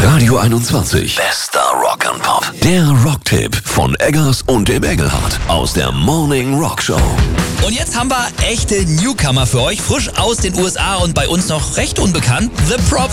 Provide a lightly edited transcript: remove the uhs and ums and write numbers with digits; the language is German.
Radio 21. Bester Rock and Pop. Der Rocktipp von Eggers und dem Engelhardt aus der Morning Rock Show. Und jetzt haben wir echte Newcomer für euch, frisch aus den USA und bei uns noch recht unbekannt. The Prop